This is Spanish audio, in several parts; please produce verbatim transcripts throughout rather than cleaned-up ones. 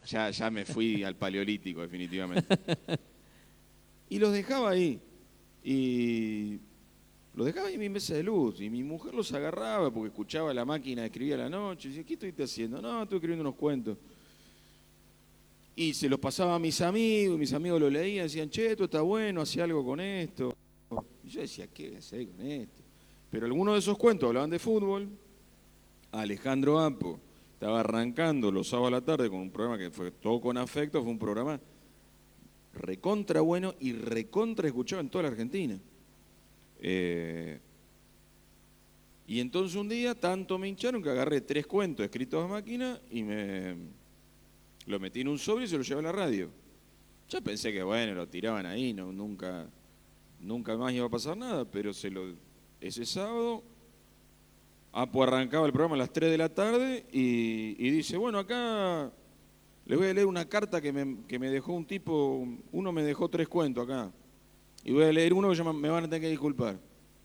Ya, ya me fui al paleolítico, definitivamente. Y los dejaba ahí. Y los dejaba ahí en mi mesa de luz. Y mi mujer los agarraba porque escuchaba la máquina, escribía a la noche. Y decía, ¿qué estoy haciendo? No, estoy escribiendo unos cuentos. Y se los pasaba a mis amigos, mis amigos lo leían, decían, che, esto está bueno, hacía algo con esto. Y yo decía, ¿qué voy a hacer con esto? Pero algunos de esos cuentos hablaban de fútbol. Alejandro Apo estaba arrancando los sábados a la tarde con un programa que fue todo con afecto, fue un programa recontra bueno y recontra escuchado en toda la Argentina. Eh, y entonces un día tanto me hincharon que agarré tres cuentos escritos a máquina y me lo metí en un sobre y se lo llevé a la radio. Yo pensé que bueno, lo tiraban ahí, no, nunca, nunca más iba a pasar nada, pero se lo, ese sábado Apo arrancaba el programa a las tres de la tarde y, y dice, bueno, acá les voy a leer una carta que me, que me dejó un tipo, uno me dejó tres cuentos acá, y voy a leer uno que me van a tener que disculpar.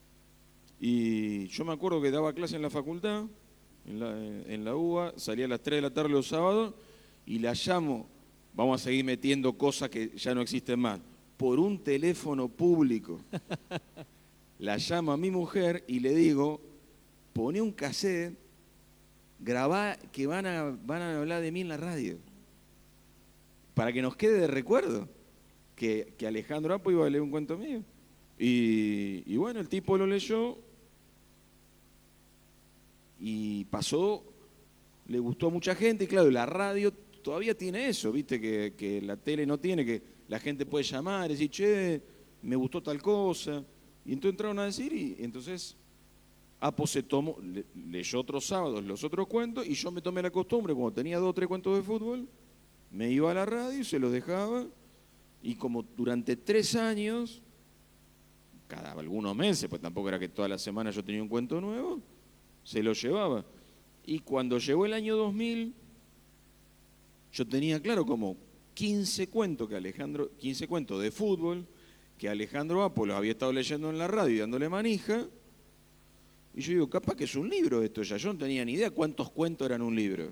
Y yo me acuerdo que daba clase en la facultad, en la, en la U B A, salía a las tres de la tarde los sábados, y la llamo, vamos a seguir metiendo cosas que ya no existen más, por un teléfono público. La llamo a mi mujer y le digo, poné un cassette, grabá que van a, van a hablar de mí en la radio, para que nos quede de recuerdo que, que Alejandro Apo iba a leer un cuento mío. Y, y bueno, el tipo lo leyó y pasó, le gustó a mucha gente, y claro, la radio todavía tiene eso, viste, que, que la tele no tiene, que la gente puede llamar y decir, che, me gustó tal cosa, y entonces entraron a decir, y entonces Apo se tomó, le, leyó otros sábados los otros cuentos, y yo me tomé la costumbre, cuando tenía dos o tres cuentos de fútbol, me iba a la radio, se los dejaba, y como durante tres años, cada algunos meses, pues tampoco era que toda la semana yo tenía un cuento nuevo, se lo llevaba. Y cuando llegó el año dos mil, yo tenía claro como quince cuentos que Alejandro, quince cuentos de fútbol que Alejandro Apo los había estado leyendo en la radio y dándole manija. Y yo digo, capaz que es un libro esto ya. Yo no tenía ni idea cuántos cuentos eran un libro.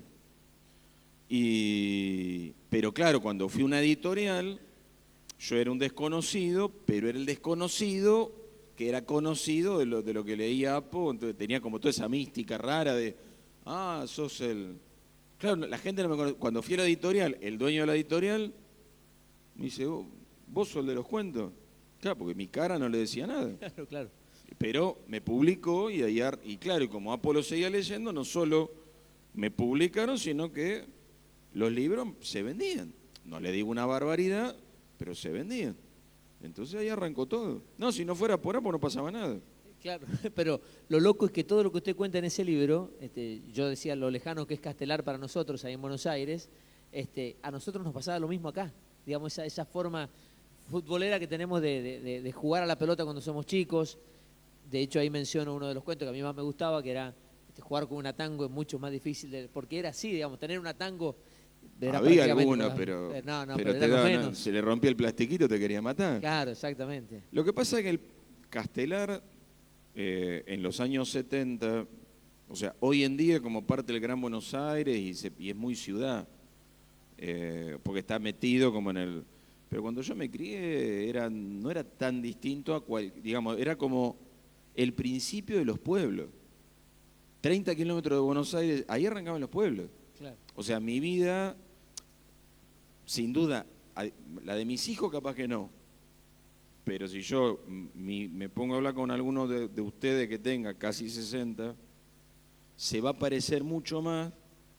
Y, pero claro, cuando fui a una editorial, yo era un desconocido, pero era el desconocido que era conocido de lo, de lo que leía Apo, entonces tenía como toda esa mística rara de, ah, sos el... Claro, la gente no me conoce. Cuando fui a la editorial, el dueño de la editorial me dice, oh, ¿vos sos el de los cuentos? Claro, porque mi cara no le decía nada. Claro, claro. Pero me publicó y, ahí, y claro, y como Apo lo seguía leyendo, no solo me publicaron, sino que los libros se vendían. No le digo una barbaridad, pero se vendían. Entonces ahí arrancó todo. No, si no fuera por Apo no pasaba nada. Claro, pero lo loco es que todo lo que usted cuenta en ese libro, este, yo decía lo lejano que es Castelar para nosotros ahí en Buenos Aires, este, a nosotros nos pasaba lo mismo acá. Digamos, esa, esa forma futbolera que tenemos de, de, de, de jugar a la pelota cuando somos chicos. De hecho, ahí menciono uno de los cuentos que a mí más me gustaba, que era este, jugar con una tango es mucho más difícil, de, porque era así, digamos, tener una tango... Había alguna, pero, no, no, pero, pero te daba, menos. No, se le rompía el plastiquito, te quería matar. Claro, exactamente. Lo que pasa es que el Castelar, eh, en los años setenta, o sea, hoy en día como parte del Gran Buenos Aires y, se, y es muy ciudad, eh, porque está metido como en el... Pero cuando yo me crié era, no era tan distinto a cual, digamos, era como el principio de los pueblos. treinta kilómetros de Buenos Aires, ahí arrancaban los pueblos. Claro. O sea, mi vida, sin duda, la de mis hijos capaz que no, pero si yo mi, me pongo a hablar con alguno de, de ustedes que tenga casi sesenta, se va a parecer mucho más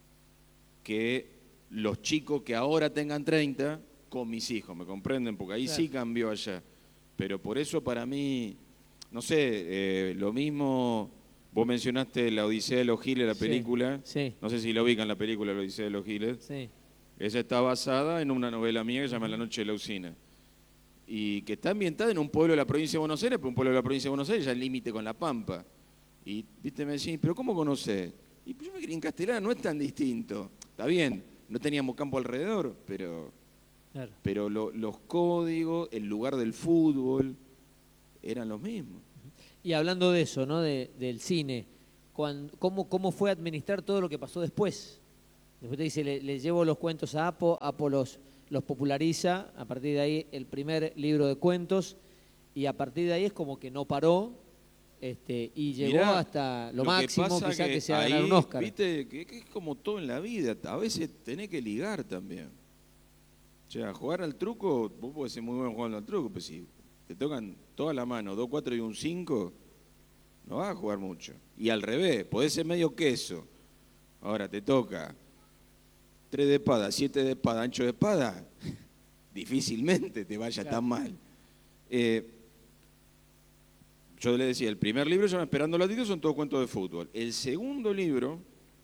que los chicos que ahora tengan treinta con mis hijos, ¿me comprenden? Porque ahí claro. Sí cambió allá. Pero por eso para mí, no sé, eh, lo mismo... Vos mencionaste La Odisea de los Giles, la película. Sí, sí. No sé si lo ubican la película La Odisea de los Giles. Sí. Esa está basada en una novela mía que se llama La Noche de la Usina. Y que está ambientada en un pueblo de la provincia de Buenos Aires, pero un pueblo de la provincia de Buenos Aires ya el límite con La Pampa. Y viste, me decís, ¿pero cómo conocés? Y yo me crié en Castelar, no es tan distinto. Está bien, no teníamos campo alrededor, pero, claro. pero lo, los códigos, el lugar del fútbol, eran los mismos. Y hablando de eso, ¿no? De, del cine, cuando, ¿cómo, ¿cómo fue administrar todo lo que pasó después? Después te dice, le, le llevo los cuentos a Apo, Apo los, los populariza, a partir de ahí el primer libro de cuentos, y a partir de ahí es como que no paró, este, y llegó Mirá, hasta lo, lo que máximo, pasa quizá que que sea ahí, ganar un Oscar. viste, que, que es como todo en la vida, a veces tenés que ligar también. O sea, jugar al truco, vos podés ser muy bueno jugando al truco, pero si te tocan toda la mano, dos, cuatro y un cinco, no vas a jugar mucho. Y al revés, podés ser medio queso. Ahora te toca tres de espada, siete de espada, ancho de espada, difícilmente te vaya Claro. tan mal. Eh, yo le decía, el primer libro se llama Esperando latidos, son todos cuentos de fútbol. El segundo libro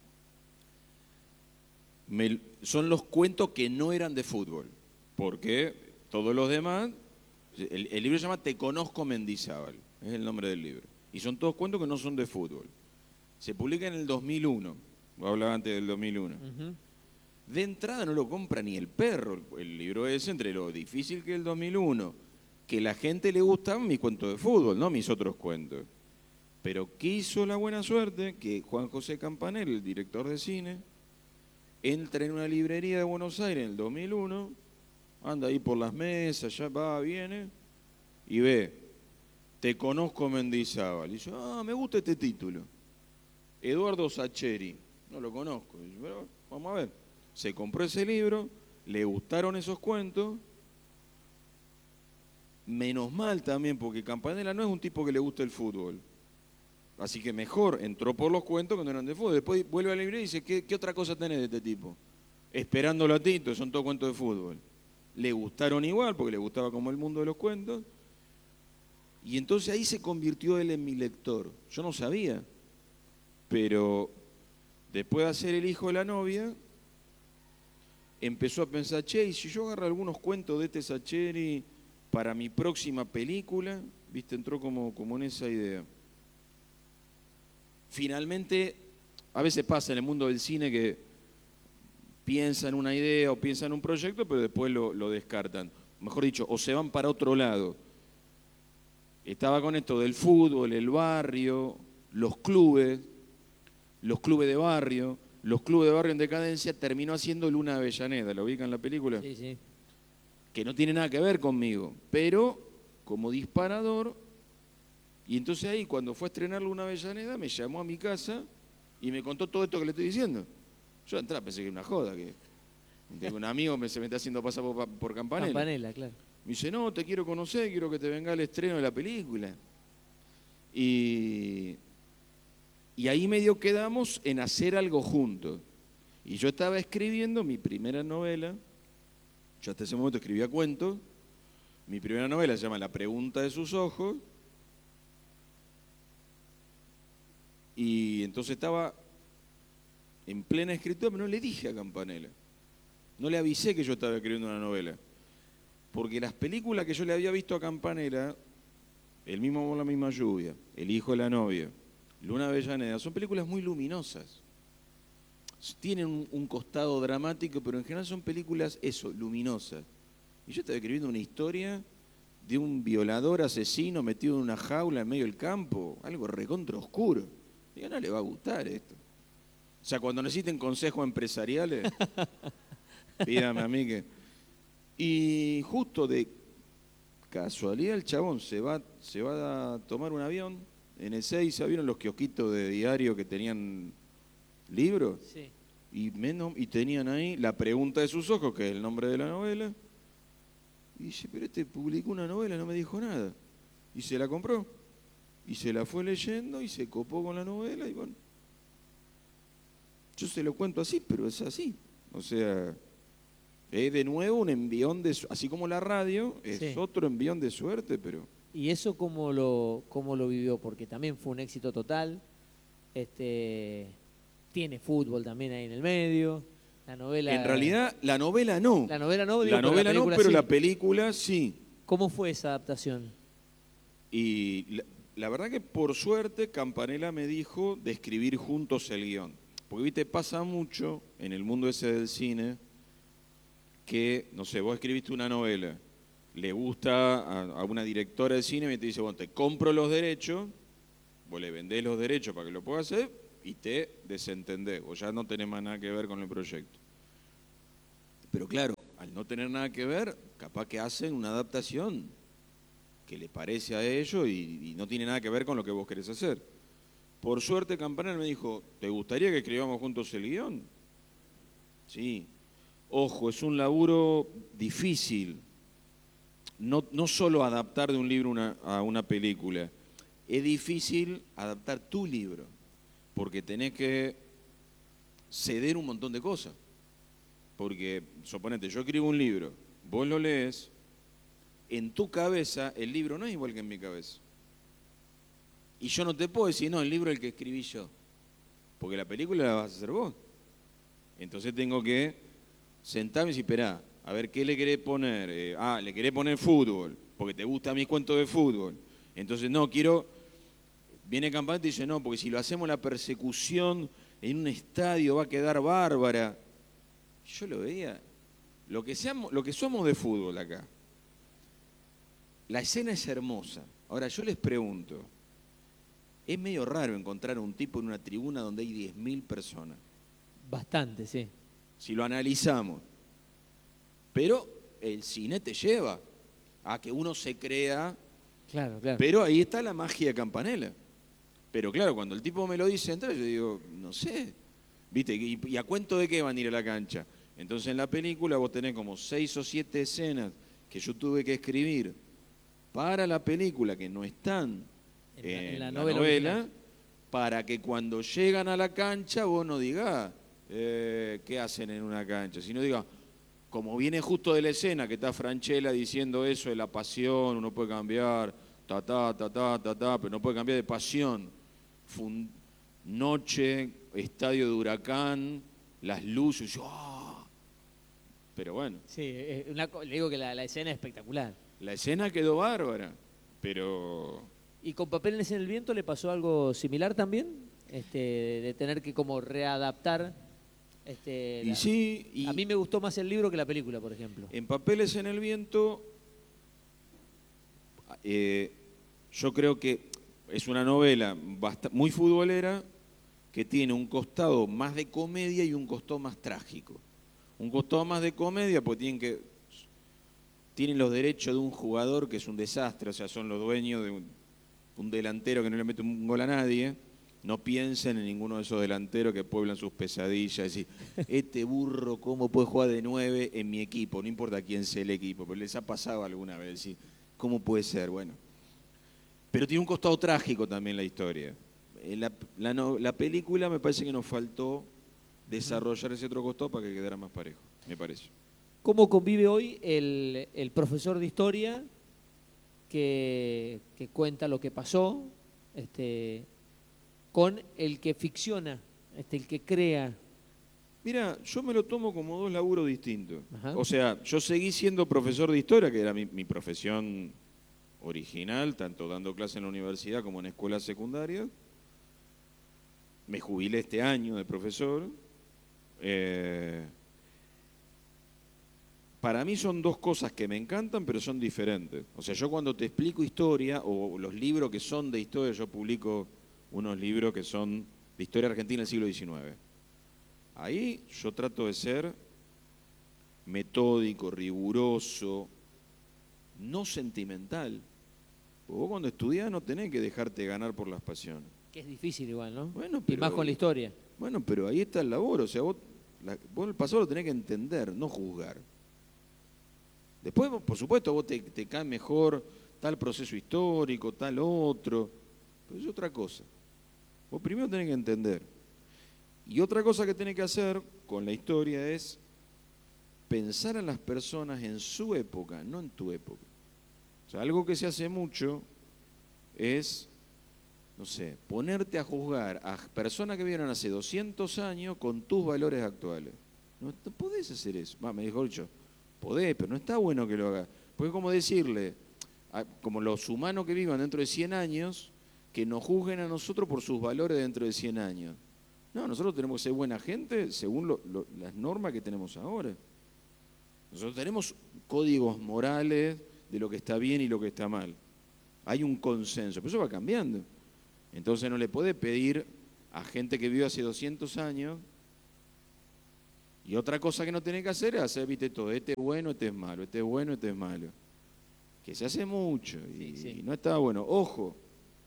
me, son los cuentos que no eran de fútbol, porque todos los demás, el, el libro se llama Te conozco Mendizábal, es el nombre del libro, y son todos cuentos que no son de fútbol. Se publica en el dos mil uno, voy a hablar antes del dos mil uno. Uh-huh. De entrada no lo compra ni el perro, el libro es entre lo difícil que el dos mil uno, que la gente le gustaban mis cuentos de fútbol, no mis otros cuentos. Pero quiso la buena suerte que Juan José Campanella, el director de cine, entra en una librería de Buenos Aires en el dos mil uno, anda ahí por las mesas, ya va, viene, y ve, Te conozco Mendizábal. Y dice, ah, me gusta este título. Eduardo Sacheri, no lo conozco. Dice, pero vamos a ver. Se compró ese libro, le gustaron esos cuentos. Menos mal también, porque Campanella no es un tipo que le gusta el fútbol. Así que mejor, entró por los cuentos que no eran de fútbol. Después vuelve a la librería y dice, ¿qué, qué otra cosa tenés de este tipo? Esperando Latito, son todos cuentos de fútbol. Le gustaron igual, porque le gustaba como el mundo de los cuentos. Y entonces ahí se convirtió él en mi lector. Yo no sabía, pero después de hacer El hijo de la novia, empezó a pensar, che, y si yo agarro algunos cuentos de este Sacheri para mi próxima película, viste, entró como, como en esa idea. Finalmente, a veces pasa en el mundo del cine que piensan una idea o piensan un proyecto, pero después lo, lo descartan. Mejor dicho, o se van para otro lado. Estaba con esto del fútbol, el barrio, los clubes, los clubes de barrio, los clubes de barrio en decadencia, terminó haciendo Luna de Avellaneda, ¿lo ubican en la película? Sí, sí. Que no tiene nada que ver conmigo, pero como disparador, y entonces ahí cuando fue a estrenar Luna de Avellaneda me llamó a mi casa y me contó todo esto que le estoy diciendo. Yo entré, pensé que era una joda, que, que un amigo me, se me está haciendo pasar por, por Campanella. Campanella, claro. Me dice, no, te quiero conocer, quiero que te venga al estreno de la película. Y, y ahí medio quedamos en hacer algo juntos. Y yo estaba escribiendo mi primera novela. Yo hasta ese momento escribía cuentos. Mi primera novela se llama La pregunta de sus ojos. Y entonces estaba en plena escritura, pero no le dije a Campanella. No le avisé que yo estaba escribiendo una novela. Porque las películas que yo le había visto a Campanella, El mismo amor, la misma lluvia, El hijo de la novia, Luna de Avellaneda, son películas muy luminosas. Tienen un, un costado dramático, pero en general son películas, eso, luminosas. Y yo estaba escribiendo una historia de un violador asesino metido en una jaula en medio del campo, algo recontra oscuro. Digo, no le va a gustar esto. O sea, cuando necesiten consejos empresariales, pídame a mí que... Y justo de casualidad el chabón se va, se va a tomar un avión. En el seis, ¿vieron los kiosquitos de diario que tenían libros? Sí. Y, menos, y tenían ahí La pregunta de sus ojos, que es el nombre de la novela. Y dice, pero este publicó una novela, no me dijo nada. Y se la compró. Y se la fue leyendo y se copó con la novela. Y bueno, yo se lo cuento así, pero es así. O sea... Es de nuevo un envión de su... así como la radio, es sí. Otro envión de suerte, pero... ¿Y eso cómo lo, cómo lo vivió? Porque también fue un éxito total, este, tiene fútbol también ahí en el medio, la novela... En realidad, la novela no. La novela no, digo, la novela pero la no, pero sí. La película sí. ¿Cómo fue esa adaptación? Y la, la verdad que por suerte Campanella me dijo de escribir juntos el guión. Porque, viste, pasa mucho en el mundo ese del cine... que, no sé, vos escribiste una novela, le gusta a, a una directora de cine y te dice, bueno, te compro los derechos, vos le vendés los derechos para que lo pueda hacer y te desentendés, o ya no tenés más nada que ver con el proyecto. Pero claro, al no tener nada que ver, capaz que hacen una adaptación que le parece a ellos y, y no tiene nada que ver con lo que vos querés hacer. Por suerte, Campanella me dijo, ¿te gustaría que escribamos juntos el guión? Sí. Ojo, es un laburo difícil. No, no solo adaptar de un libro una, a una película, es difícil adaptar tu libro, porque tenés que ceder un montón de cosas. Porque, suponete, yo escribo un libro, vos lo lees, en tu cabeza el libro no es igual que en mi cabeza. Y yo no te puedo decir, no, el libro es el que escribí yo, porque la película la vas a hacer vos. Entonces tengo que sentarme y decir, esperá, a ver, ¿qué le querés poner? Eh, ah, le querés poner fútbol, porque te gusta mis cuentos de fútbol. Entonces, no, quiero... Viene Campante y dice, no, porque si lo hacemos la persecución en un estadio va a quedar bárbara. Yo lo veía. Lo que, seamos, lo que somos de fútbol acá, la escena es hermosa. Ahora, yo les pregunto, es medio raro encontrar a un tipo en una tribuna donde hay diez mil personas. Bastante, sí. Si lo analizamos. Pero el cine te lleva a que uno se crea. Claro, claro. Pero ahí está la magia de Campanella. Pero claro, cuando el tipo me lo dice entrar, yo digo, no sé. ¿Viste? ¿Y, y a cuento de qué van a ir a la cancha? Entonces en la película vos tenés como seis o siete escenas que yo tuve que escribir para la película que no están en, en, en la, la novela, novela para que cuando llegan a la cancha vos no digas eh, qué hacen en una cancha, sino digas, como viene justo de la escena que está Franchella diciendo eso de la pasión, uno puede cambiar, ta, ta, ta, ta, ta, ta, pero no puede cambiar de pasión. Fun noche, estadio de Huracán, las luces, ¡oh! Pero bueno. Sí, una, le digo que la, la escena es espectacular. La escena quedó bárbara, pero... ¿Y con Papeles en el Viento le pasó algo similar también? Este, de tener que como readaptar... Este, y la, sí, y a mí me gustó más el libro que la película, por ejemplo. En Papeles en el Viento, eh, yo creo que es una novela muy futbolera que tiene un costado más de comedia y un costado más trágico. Un costado más de comedia porque tienen, que, tienen los derechos de un jugador que es un desastre, o sea, son los dueños de un, un delantero que no le mete un gol a nadie. No piensen en ninguno de esos delanteros que pueblan sus pesadillas. Decir, este burro, ¿cómo puede jugar de nueve en mi equipo? No importa quién sea el equipo, pero les ha pasado alguna vez. Decir, ¿cómo puede ser? Bueno. Pero tiene un costado trágico también la historia. La, la, no, la película me parece que nos faltó desarrollar ese otro costado para que quedara más parejo, me parece. ¿Cómo convive hoy el, el profesor de historia que, que cuenta lo que pasó, este, con el que ficciona, este, el que crea? Mira, yo me lo tomo como dos laburos distintos. Ajá. O sea, yo seguí siendo profesor de historia, que era mi, mi profesión original, tanto dando clase en la universidad como en escuelas secundarias. Me jubilé este año de profesor. Eh, para mí son dos cosas que me encantan, pero son diferentes. O sea, yo cuando te explico historia, o los libros que son de historia, yo publico unos libros que son de historia argentina del siglo diecinueve. Ahí yo trato de ser metódico, riguroso, no sentimental. Porque vos cuando estudiás no tenés que dejarte ganar por las pasiones. Que es difícil igual, ¿no? Bueno, pero, y más con la historia. Bueno, pero ahí está el labor. O sea, vos, la, vos el pasado lo tenés que entender, no juzgar. Después, por supuesto, vos te, te cae mejor tal proceso histórico, tal otro, pero es otra cosa. Vos primero tenés que entender. Y otra cosa que tenés que hacer con la historia es pensar en las personas en su época, no en tu época. O sea, algo que se hace mucho es, no sé, ponerte a juzgar a personas que vivieron hace doscientos años con tus valores actuales. No, no podés hacer eso. Va, me dijo yo, podés, pero no está bueno que lo hagas. Porque es como decirle, a, como los humanos que vivan dentro de cien años, que nos juzguen a nosotros por sus valores dentro de cien años. No, nosotros tenemos que ser buena gente según lo, lo, las normas que tenemos ahora. Nosotros tenemos códigos morales de lo que está bien y lo que está mal. Hay un consenso, pero eso va cambiando. Entonces no le podés pedir a gente que vivió hace doscientos años. Y otra cosa que no tenés que hacer es hacer, viste, todo, este es bueno, este es malo, este es bueno, este es malo. Que se hace mucho y, Sí, sí. y no está bueno. Ojo,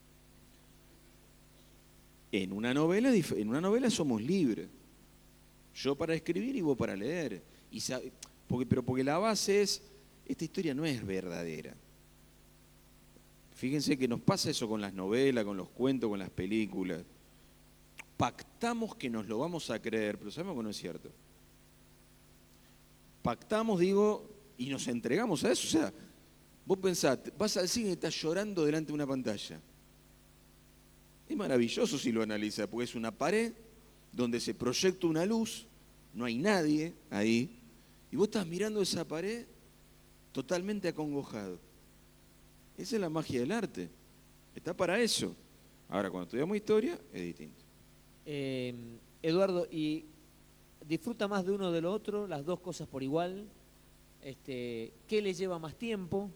en una novela, en una novela somos libres. Yo para escribir y vos para leer. Y sabe, porque, pero porque la base es, esta historia no es verdadera. Fíjense que nos pasa eso con las novelas, con los cuentos, con las películas. Pactamos que nos lo vamos a creer, pero sabemos que no es cierto. Pactamos, digo, y nos entregamos a eso. O sea, vos pensás, vas al cine y estás llorando delante de una pantalla. Es maravilloso si lo analizas, porque es una pared donde se proyecta una luz, no hay nadie ahí, y vos estás mirando esa pared totalmente acongojado. Esa es la magia del arte. Está para eso. Ahora, cuando estudiamos historia, es distinto. Eh, Eduardo, ¿y disfruta más de uno o de lo otro, las dos cosas por igual? Este, ¿qué le lleva más tiempo?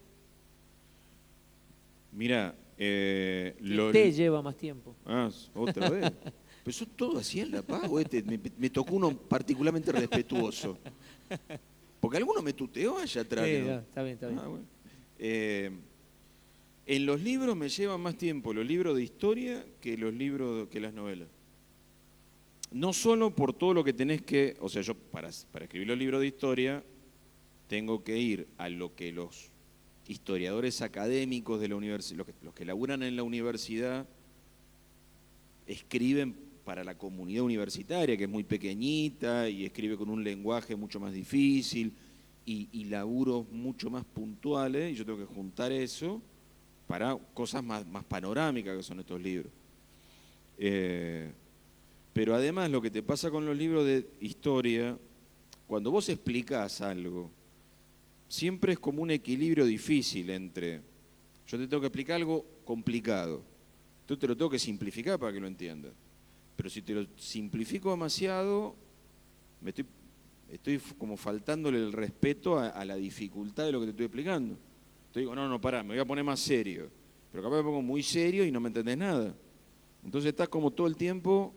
Mira, eh, ¿Qué lo... te lleva más tiempo? Ah, otra vez. Pero son todos así en La Paz, o este, me, me tocó uno particularmente respetuoso. Porque alguno me tuteó allá atrás. Sí, ¿no? no, está bien, está bien. Ah, bueno. eh, en los libros me llevan más tiempo los libros de historia que los libros, que las novelas. No solo por todo lo que tenés que, o sea, yo para, para escribir los libros de historia tengo que ir a lo que los historiadores académicos de la universidad, los que, los que laburan en la universidad, escriben para la comunidad universitaria, que es muy pequeñita y escribe con un lenguaje mucho más difícil y, y laburos mucho más puntuales, y yo tengo que juntar eso para cosas más, más panorámicas que son estos libros. Eh, pero además lo que te pasa con los libros de historia, cuando vos explicás algo, siempre es como un equilibrio difícil entre, yo te tengo que explicar algo complicado, tú te lo tengo que simplificar para que lo entiendas. Pero si te lo simplifico demasiado, me estoy, estoy como faltándole el respeto a, a la dificultad de lo que te estoy explicando. Te digo, no, no, pará, me voy a poner más serio. Pero capaz me pongo muy serio y no me entendés nada. Entonces estás como todo el tiempo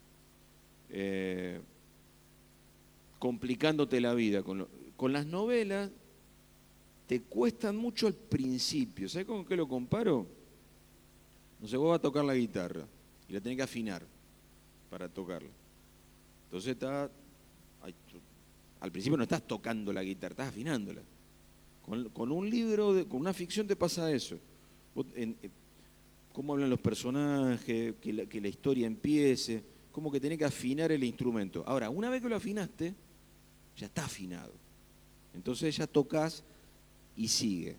eh, complicándote la vida. Con, lo, con las novelas te cuestan mucho al principio. ¿Sabes con qué lo comparo? No sé, vos vas a tocar la guitarra y la tenés que afinar para tocarla. Entonces está, ay, al principio no estás tocando la guitarra, estás afinándola. Con, con un libro, de, con una ficción te pasa eso. Vos, en, en, cómo hablan los personajes, que la, que la historia empiece, como que tenés que afinar el instrumento. Ahora, una vez que lo afinaste, ya está afinado. Entonces ya tocas y sigue.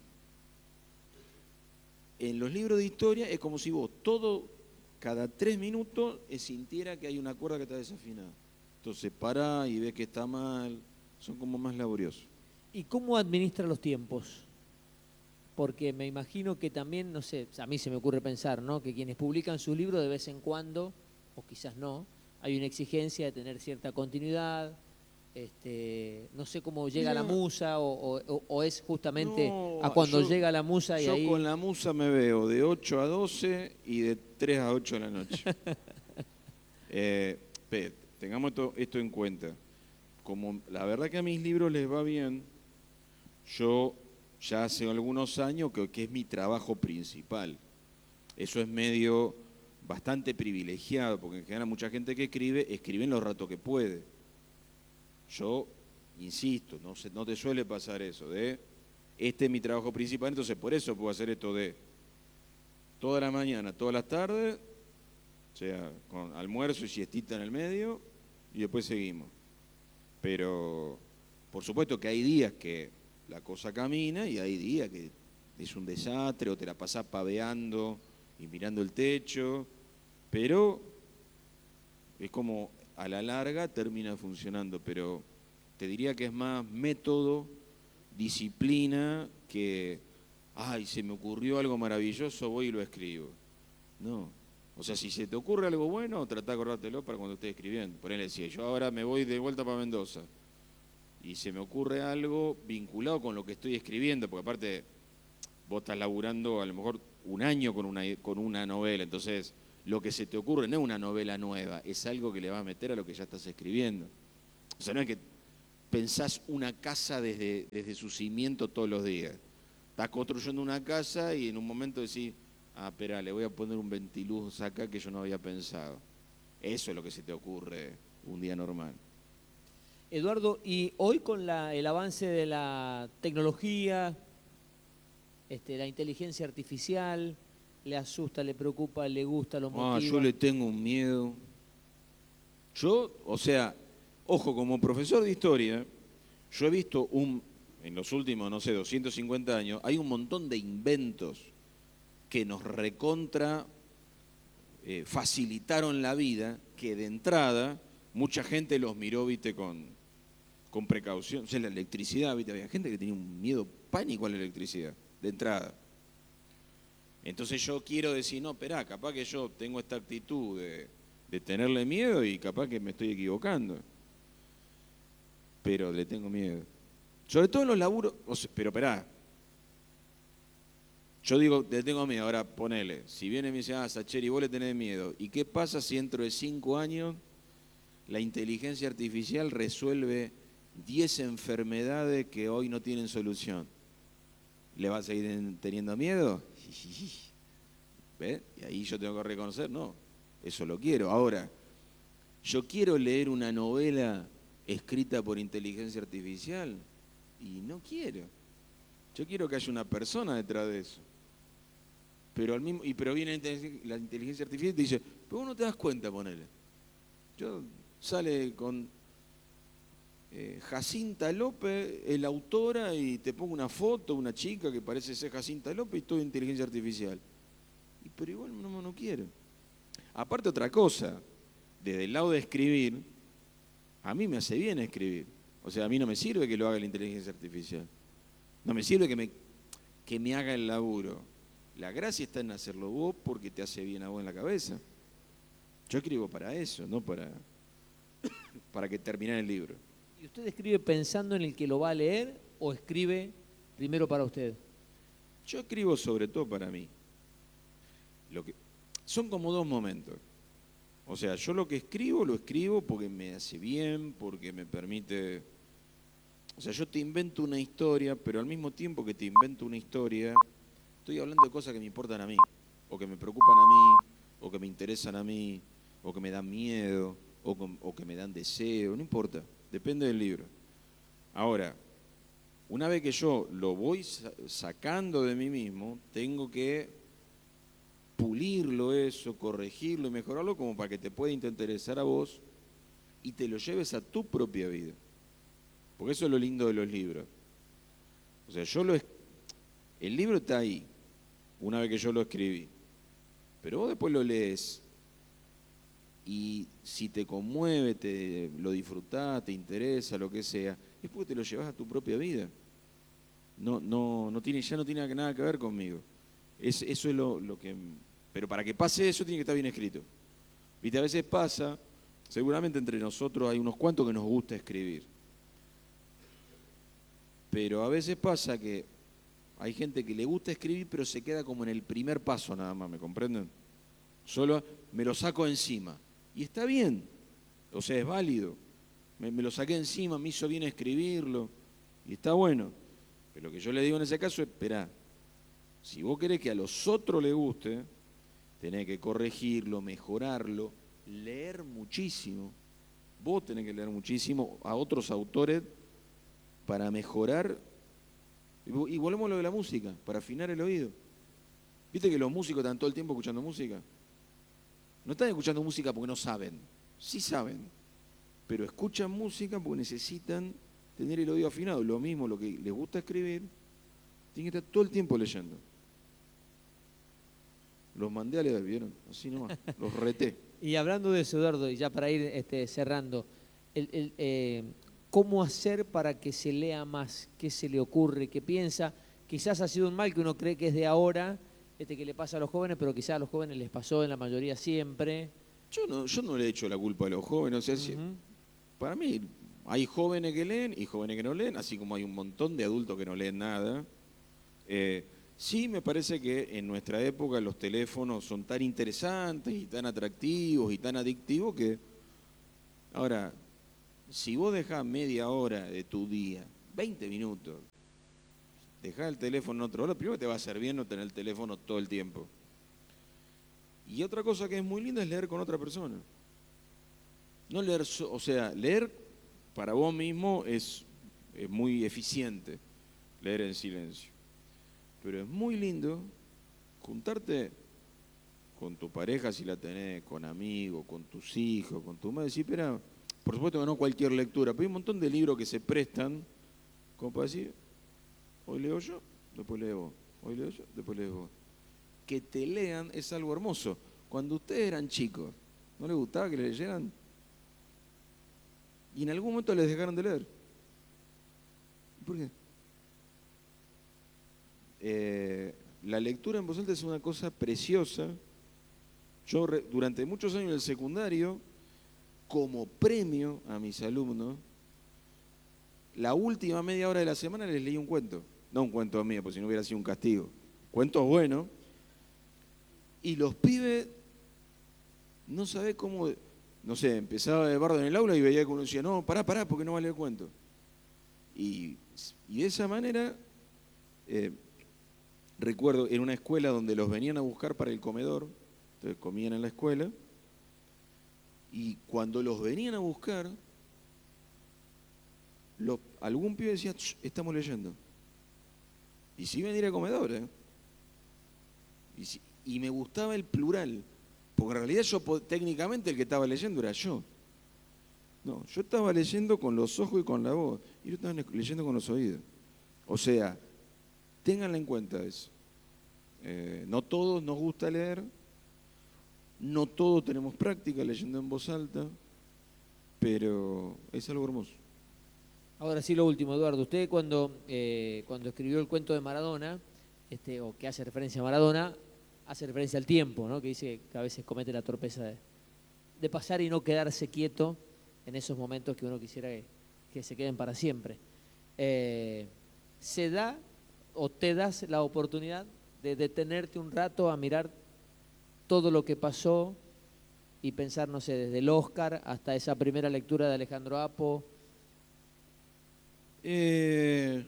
En los libros de historia es como si vos todo, cada tres minutos, sintiera que hay una cuerda que está desafinada. Entonces pará y ves que está mal, son como más laboriosos. ¿Y cómo administra los tiempos? Porque me imagino que también, no sé, a mí se me ocurre pensar, ¿no? Que quienes publican sus libros de vez en cuando, o quizás no, hay una exigencia de tener cierta continuidad. Este, no sé cómo llega Mira, la musa o, o, o es justamente no, a cuando yo, llega la musa y yo ahí... con la musa me veo de ocho a doce y de tres a ocho de la noche. eh, Pet, tengamos esto, esto en cuenta. Como la verdad que a mis libros les va bien, yo ya hace algunos años que, que es mi trabajo principal. Eso es medio bastante privilegiado, porque en general mucha gente que escribe, escribe en los ratos que puede. Yo, insisto, no, se, no te suele pasar eso, de este es mi trabajo principal, entonces por eso puedo hacer esto de toda la mañana, todas las tardes, o sea, con almuerzo y siestita en el medio, y después seguimos. Pero, por supuesto que hay días que la cosa camina y hay días que es un desastre o te la pasás paveando y mirando el techo, pero es como a la larga termina funcionando, pero te diría que es más método, disciplina, que, ay, se me ocurrió algo maravilloso, voy y lo escribo. No. O sea, si se te ocurre algo bueno, tratá de acordártelo para cuando estés escribiendo. Por él decía, yo ahora me voy de vuelta para Mendoza y se me ocurre algo vinculado con lo que estoy escribiendo, porque aparte vos estás laburando a lo mejor un año con una, con una novela, entonces lo que se te ocurre no es una novela nueva, es algo que le vas a meter a lo que ya estás escribiendo. O sea, no es que pensás una casa desde, desde su cimiento todos los días. Estás construyendo una casa y en un momento decís, ah, espera, le voy a poner un ventiluz acá que yo no había pensado. Eso es lo que se te ocurre un día normal. Eduardo, y hoy con la, el avance de la tecnología, este, la inteligencia artificial, ¿le asusta, le preocupa, le gusta, lo motiva? Ah, yo le tengo un miedo. Yo, o sea, ojo, como profesor de historia, yo he visto un, en los últimos, no sé, doscientos cincuenta años, hay un montón de inventos que nos recontra eh, facilitaron la vida, que de entrada mucha gente los miró, viste, con, con precaución. O sea, la electricidad, viste, había gente que tenía un miedo pánico a la electricidad, de entrada. Entonces yo quiero decir, no, esperá, capaz que yo tengo esta actitud de, de tenerle miedo y capaz que me estoy equivocando. Pero le tengo miedo. Sobre todo en los laburos, o sea, pero esperá. Yo digo, le tengo miedo, ahora ponele. Si viene y me dice, ah, Sacheri, vos le tenés miedo. ¿Y qué pasa si dentro de cinco años la inteligencia artificial resuelve diez enfermedades que hoy no tienen solución? ¿Le vas a seguir teniendo miedo? ¿Ves? Y ahí yo tengo que reconocer, no, eso lo quiero. Ahora, yo quiero leer una novela escrita por inteligencia artificial y no quiero. Yo quiero que haya una persona detrás de eso. Pero, al mismo, y, pero viene la inteligencia artificial y te dice, pero vos no te das cuenta, ponele. Yo sale con eh, Jacinta López, es la autora, y te pongo una foto, una chica que parece ser Jacinta López y todo inteligencia artificial. Y, pero igual no, no quiero. Aparte otra cosa, desde el lado de escribir, a mí me hace bien escribir. O sea, a mí no me sirve que lo haga la inteligencia artificial. No me sirve que me, que me haga el laburo. La gracia está en hacerlo vos porque te hace bien a vos en la cabeza. Yo escribo para eso, no para, para que termine el libro. ¿Y usted escribe pensando en el que lo va a leer o escribe primero para usted? Yo escribo sobre todo para mí. Lo que, son como dos momentos. O sea, yo lo que escribo, lo escribo porque me hace bien, porque me permite... O sea, yo te invento una historia, pero al mismo tiempo que te invento una historia, estoy hablando de cosas que me importan a mí, o que me preocupan a mí, o que me interesan a mí, o que me dan miedo, o, con, o que me dan deseo, no importa, depende del libro. Ahora, una vez que yo lo voy sacando de mí mismo, tengo que pulirlo eso, corregirlo y mejorarlo como para que te pueda interesar a vos y te lo lleves a tu propia vida. Porque eso es lo lindo de los libros. O sea, yo lo el libro está ahí, una vez que yo lo escribí. Pero vos después lo lees y si te conmueve, te lo disfrutás, te interesa, lo que sea, es porque te lo llevas a tu propia vida. No, no, no tiene, ya no tiene nada que ver conmigo. Es, eso es lo, lo que... Pero para que pase eso tiene que estar bien escrito. Viste, a veces pasa, seguramente entre nosotros hay unos cuantos que nos gusta escribir. Pero a veces pasa que hay gente que le gusta escribir, pero se queda como en el primer paso nada más, ¿me comprenden? Solo me lo saco encima. Y está bien, o sea, es válido. Me, me lo saqué encima, me hizo bien escribirlo, y está bueno. Pero lo que yo le digo en ese caso es, esperá, si vos querés que a los otros les guste, tenés que corregirlo, mejorarlo, leer muchísimo. Vos tenés que leer muchísimo a otros autores para mejorar. Y volvemos a lo de la música, para afinar el oído. ¿Viste que los músicos están todo el tiempo escuchando música? No están escuchando música porque no saben, sí saben, pero escuchan música porque necesitan tener el oído afinado. Lo mismo, lo que les gusta escribir, tienen que estar todo el tiempo leyendo. Los mandé a leer, ¿vieron? Así nomás, los reté. Y hablando de eso, Eduardo, y ya para ir este, cerrando, el, el, eh, ¿cómo hacer para que se lea más? ¿Qué se le ocurre? ¿Qué piensa? Quizás ha sido un mal que uno cree que es de ahora, este que le pasa a los jóvenes, pero quizás a los jóvenes les pasó en la mayoría siempre. Yo no, yo no le he hecho la culpa a los jóvenes. O sea, uh-huh. si, para mí hay jóvenes que leen y jóvenes que no leen, así como hay un montón de adultos que no leen nada. Eh, Sí, me parece que en nuestra época los teléfonos son tan interesantes y tan atractivos y tan adictivos que ahora, si vos dejás media hora de tu día, veinte minutos, dejás el teléfono en otro lado, primero te va a hacer bien no tener el teléfono todo el tiempo. Y otra cosa que es muy linda es leer con otra persona. No leer, so- o sea, leer para vos mismo es, es muy eficiente, leer en silencio. Pero es muy lindo juntarte con tu pareja si la tenés, con amigos, con tus hijos, con tu madre. Decir, espera, por supuesto que no cualquier lectura, pero hay un montón de libros que se prestan como para decir, hoy leo yo, después leo vos, hoy leo yo, después leo vos. Que te lean es algo hermoso. Cuando ustedes eran chicos, ¿no les gustaba que les leyeran? Y en algún momento les dejaron de leer. ¿Por qué? Eh, la lectura en voz alta es una cosa preciosa. Yo re- durante muchos años del secundario, como premio a mis alumnos, la última media hora de la semana les leí un cuento. No un cuento mío, porque si no hubiera sido un castigo. Cuentos buenos. Y los pibes, no sabés cómo, no sé, empezaba el bardo en el aula y veía que uno decía, no, pará, pará, porque no vale el cuento. Y, y de esa manera, eh, recuerdo en una escuela donde los venían a buscar para el comedor, entonces comían en la escuela, y cuando los venían a buscar, lo- algún pibe decía, "Ch, estamos leyendo". Y sí venir al comedor, ¿eh? Y, si- y me gustaba el plural, porque en realidad yo po- técnicamente el que estaba leyendo era yo. No, yo estaba leyendo con los ojos y con la voz, y ellos estaban leyendo con los oídos. O sea, ténganlo en cuenta eso. Eh, no todos nos gusta leer, no todos tenemos práctica leyendo en voz alta, pero es algo hermoso. Ahora sí, lo último, Eduardo. Usted cuando, eh, cuando escribió el cuento de Maradona, este, o que hace referencia a Maradona, hace referencia al tiempo, ¿no? Que dice que a veces comete la torpeza de, de pasar y no quedarse quieto en esos momentos que uno quisiera que, que se queden para siempre. Eh, ¿Se da o te das la oportunidad de detenerte un rato a mirar todo lo que pasó y pensar, no sé, desde el Oscar hasta esa primera lectura de Alejandro Apo? Eh,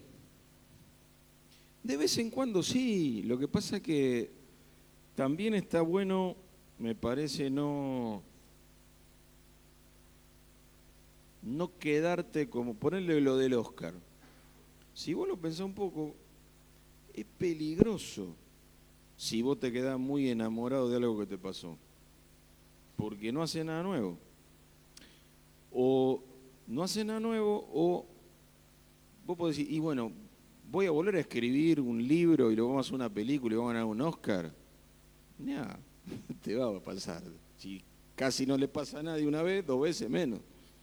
de vez en cuando sí, lo que pasa es que también está bueno, me parece, no, no quedarte como, ponerle lo del Oscar. Si vos lo pensás un poco, es peligroso si vos te quedás muy enamorado de algo que te pasó, porque no hace nada nuevo. O no hace nada nuevo, o vos podés decir, y bueno, voy a volver a escribir un libro y lo vamos a hacer una película y vamos a ganar un Oscar. Nah, te va a pasar. Si casi no le pasa a nadie una vez, dos veces menos.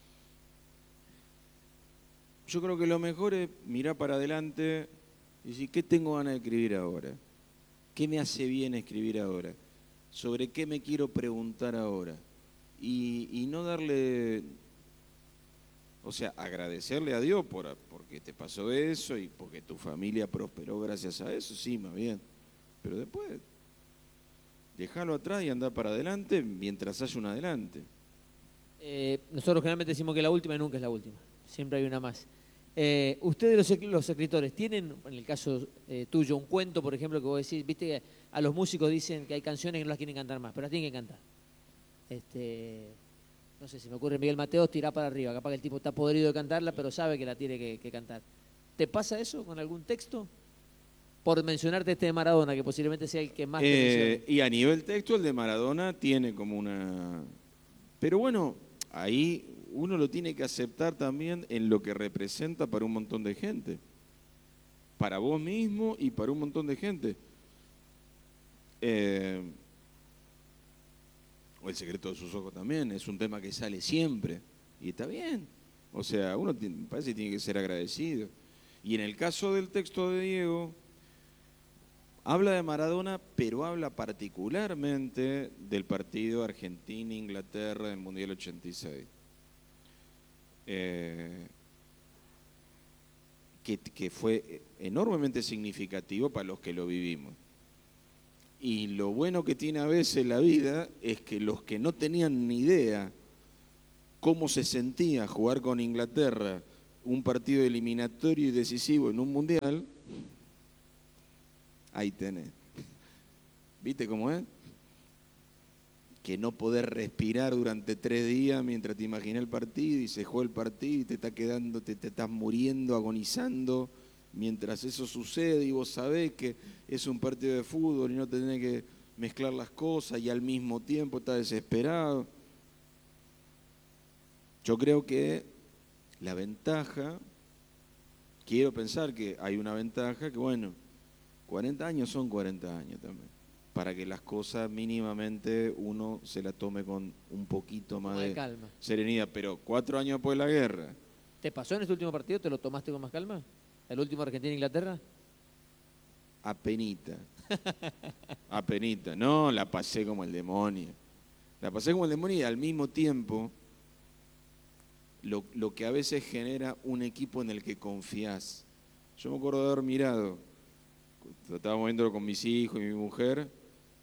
Yo creo que lo mejor es mirar para adelante y decir, ¿qué tengo ganas de escribir ahora? ¿Qué me hace bien escribir ahora? ¿Sobre qué me quiero preguntar ahora? Y, y no darle, o sea, agradecerle a Dios por, porque te pasó eso y porque tu familia prosperó gracias a eso, sí, más bien. Pero después, dejarlo atrás y andar para adelante mientras haya un adelante. Eh, nosotros generalmente decimos que la última y nunca es la última. Siempre hay una más. Eh, ustedes los, los escritores, ¿tienen, en el caso eh, tuyo, un cuento, por ejemplo, que vos decís, viste que a los músicos dicen que hay canciones que no las quieren cantar más, pero las tienen que cantar? Este, no sé, si me ocurre Miguel Mateos, tirá para arriba, capaz que el tipo está podrido de cantarla, pero sabe que la tiene que, que cantar. ¿Te pasa eso con algún texto? Por mencionarte este de Maradona, que posiblemente sea el que más te Eh, mencione. y a nivel texto, el de Maradona tiene como una... Pero bueno, ahí uno lo tiene que aceptar también en lo que representa para un montón de gente. Para vos mismo y para un montón de gente. Eh, o El secreto de sus ojos también, es un tema que sale siempre. Y está bien. O sea, uno tiene- me parece que tiene que ser agradecido. Y en el caso del texto de Diego, habla de Maradona, pero habla particularmente del partido Argentina-Inglaterra del Mundial ochenta y seis. Eh, que, que fue enormemente significativo para los que lo vivimos. Y lo bueno que tiene a veces la vida es que los que no tenían ni idea cómo se sentía jugar con Inglaterra un partido eliminatorio y decisivo en un mundial, ahí tenés. ¿Viste cómo es? Que no poder respirar durante tres días mientras te imaginás el partido y se juega el partido y te está quedando, te, te estás muriendo, agonizando, mientras eso sucede y vos sabés que es un partido de fútbol y no tenés que mezclar las cosas y al mismo tiempo estás desesperado. Yo creo que la ventaja, quiero pensar que hay una ventaja que, bueno, cuarenta años son cuarenta años también, para que las cosas mínimamente uno se la tome con un poquito más de, de calma. Serenidad, pero cuatro años después de la guerra. ¿Te pasó en este último partido? ¿Te lo tomaste con más calma? ¿El último Argentina-Inglaterra? Apenita. Apenita. No, la pasé como el demonio. La pasé como el demonio y al mismo tiempo lo, lo que a veces genera un equipo en el que confías. Yo me acuerdo de haber mirado, estábamos viéndolo con mis hijos y mi mujer,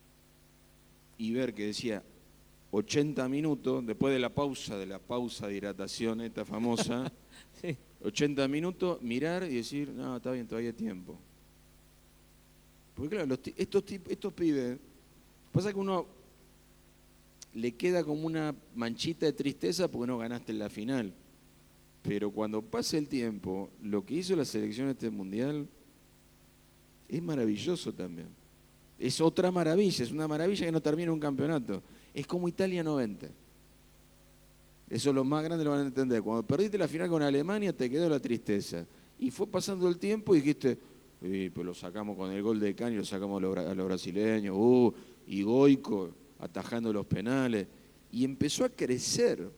y ver que decía ochenta minutos, después de la pausa, de la pausa de hidratación esta famosa, sí. ochenta minutos, mirar y decir, no, está bien, todavía hay tiempo. Porque claro, los, estos, estos pibes, pasa que uno le queda como una manchita de tristeza porque no ganaste en la final. Pero cuando pase el tiempo, lo que hizo la selección este mundial es maravilloso también. Es otra maravilla, es una maravilla que no termina un campeonato. Es como Italia noventa. Eso los más grandes lo van a entender. Cuando perdiste la final con Alemania te quedó la tristeza. Y fue pasando el tiempo y dijiste, eh, pues lo sacamos con el gol de Cani, lo sacamos a los, a los brasileños, uh, y Goico atajando los penales. Y empezó a crecer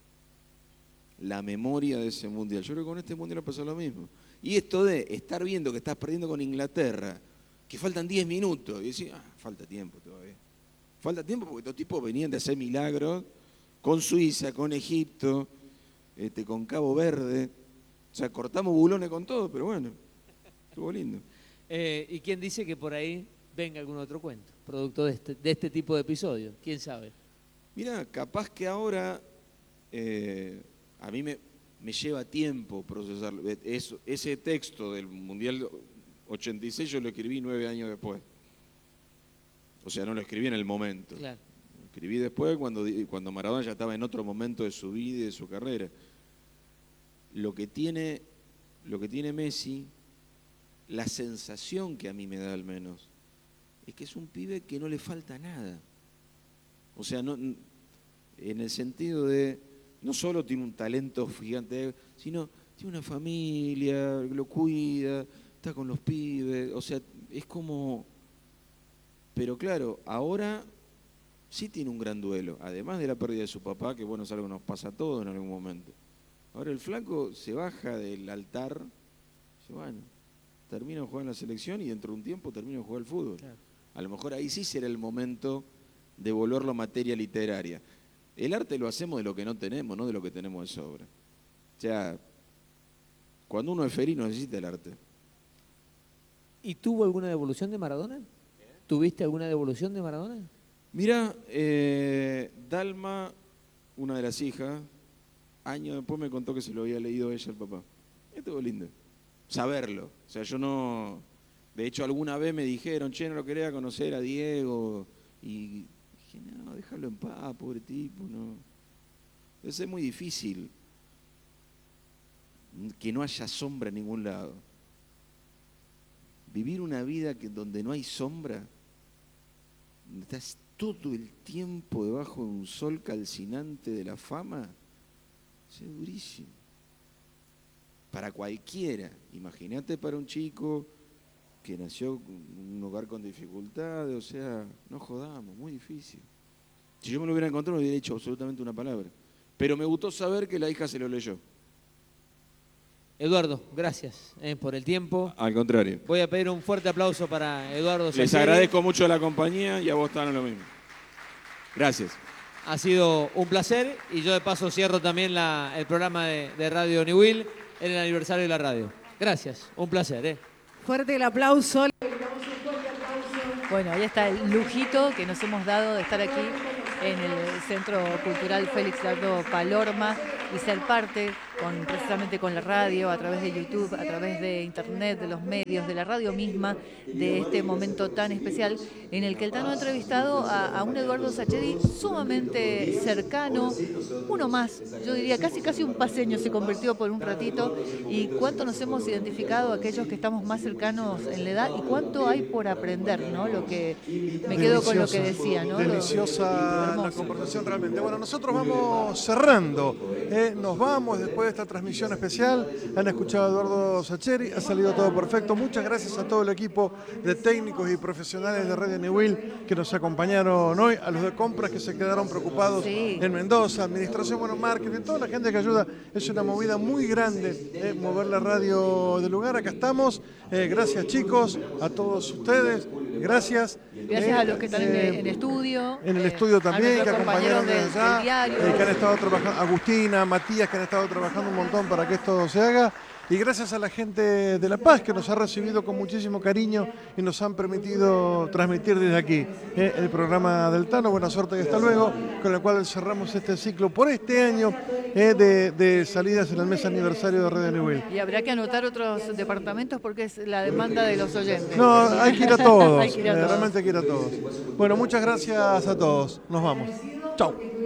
la memoria de ese mundial. Yo creo que con este mundial pasó lo mismo. Y esto de estar viendo que estás perdiendo con Inglaterra, que faltan diez minutos, y decir, ah, falta tiempo todavía. Falta tiempo porque estos tipos venían de hacer milagros con Suiza, con Egipto, este, con Cabo Verde. O sea, cortamos bulones con todo, pero bueno, estuvo lindo. Eh, ¿Y quién dice que por ahí venga algún otro cuento, producto de este, de este tipo de episodios? ¿Quién sabe? Mira, capaz que ahora eh, a mí me, me lleva tiempo procesarlo. Eso, ese texto del Mundial ochenta y seis yo lo escribí nueve años después. O sea, no lo escribí en el momento. Claro. Lo escribí después cuando, cuando Maradona ya estaba en otro momento de su vida y de su carrera. Lo que tiene, lo que tiene Messi, la sensación que a mí me da al menos, es que es un pibe que no le falta nada. O sea, no, en el sentido de, no solo tiene un talento gigante, sino tiene una familia, lo cuida, está con los pibes, o sea, es como... Pero claro, ahora sí tiene un gran duelo, además de la pérdida de su papá, que bueno, es algo que nos pasa a todos en algún momento. Ahora el flaco se baja del altar, dice, bueno, termino de jugar en la selección y dentro de un tiempo termino de jugar al fútbol. Claro. A lo mejor ahí sí será el momento de volverlo a materia literaria. El arte lo hacemos de lo que no tenemos, no de lo que tenemos de sobra. O sea, cuando uno es feliz no necesita el arte. ¿Y tuvo alguna devolución de Maradona? ¿Tuviste alguna devolución de Maradona? Mirá, eh, Dalma, una de las hijas, años después me contó que se lo había leído ella al papá. Estuvo lindo. Saberlo. O sea, yo no... De hecho, alguna vez me dijeron, che, no lo quería conocer a Diego. Y dije, no, déjalo en paz, pobre tipo, no. Debe ser muy difícil que no haya sombra en ningún lado. Vivir una vida que, donde no hay sombra, donde estás todo el tiempo debajo de un sol calcinante de la fama, es durísimo. Para cualquiera, imagínate para un chico que nació en un hogar con dificultades, o sea, no jodamos, muy difícil. Si yo me lo hubiera encontrado, no hubiera dicho absolutamente una palabra. Pero me gustó saber que la hija se lo leyó. Eduardo, gracias eh, por el tiempo. Al contrario. Voy a pedir un fuerte aplauso para Eduardo Les Sacheri. agradezco mucho la compañía y a vos también lo mismo. Gracias. Ha sido un placer y yo de paso cierro también la, el programa de, de Radio Newell en el aniversario de la radio. Gracias. Gracias, un placer. ¿eh? Fuerte el aplauso. Bueno, ahí está el lujito que nos hemos dado de estar aquí en el Centro Cultural Félix Dardo Palorma y ser parte con, precisamente con la radio, a través de YouTube, a través de internet, de los medios, de la radio misma, de este momento tan especial en el que el Tano ha entrevistado a, a un Eduardo Sacheri sumamente cercano, uno más, yo diría casi casi un paseño se convirtió por un ratito, y cuánto nos hemos identificado aquellos que estamos más cercanos en la edad y cuánto hay por aprender, ¿no? Lo que me quedo Deliciosa, con lo que decía, ¿no? Deliciosa Lo, la conversación realmente. Bueno, nosotros vamos cerrando, ¿eh? Nos vamos después de esta transmisión especial. Han escuchado a Eduardo Sacheri, ha salido todo perfecto. Muchas gracias a todo el equipo de técnicos y profesionales de Radio Newell que nos acompañaron hoy, a los de compras que se quedaron preocupados Sí. en Mendoza, administración, bueno, marketing, toda la gente que ayuda. Es una movida muy grande, ¿eh? Mover la radio del lugar. Acá estamos. Eh, gracias, chicos, a todos ustedes. Gracias. Gracias Eh, a los que están en, eh, en estudio. en el eh, estudio a también, nuestros que acompañaron compañeros desde del- allá, del diario. eh, que han estado trabajando, Agustina, Matías, que han estado trabajando un montón para que esto se haga. Y gracias a la gente de La Paz que nos ha recibido con muchísimo cariño y nos han permitido transmitir desde aquí eh, el programa del Tano. Buena suerte y hasta luego, con el cual cerramos este ciclo por este año eh, de, de salidas en el mes aniversario de Radio Newell. Y habrá que anotar otros departamentos porque es la demanda de los oyentes. No, hay que ir a todos, Hay que ir a eh, todos. realmente hay que ir a todos. Bueno, muchas gracias a todos. Nos vamos. Chau.